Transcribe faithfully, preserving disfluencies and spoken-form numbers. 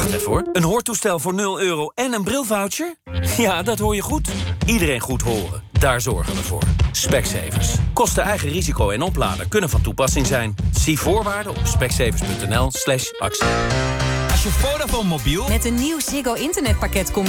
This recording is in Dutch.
Wacht even hoor. Een hoortoestel voor nul euro en een brilvoucher? Ja, dat hoor je goed. Iedereen goed horen. Daar zorgen we voor. Specsavers. Kosten eigen risico en oplader kunnen van toepassing zijn. Zie voorwaarden op specsavers punt n l slash actie. Als je Vodafone mobiel met een nieuw Ziggo internetpakket combineert